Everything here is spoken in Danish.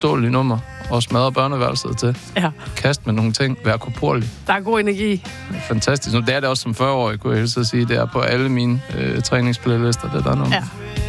uforståeligt nummer, og smadre børneværelset til. Ja. Kast med nogle ting, vær korporlig. Der er god energi. Fantastisk. Nu, det er det også som 40-årig, kunne jeg helst sige. Det er på alle mine træningsplaylister, det der nummer. Ja.